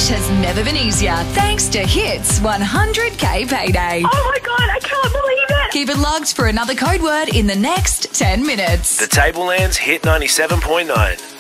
cash has never been easier thanks to Hits 100K Payday. Oh my God, I can't believe it. Keep it locked for another code word in the next 10 minutes. The Tablelands Hit 97.9.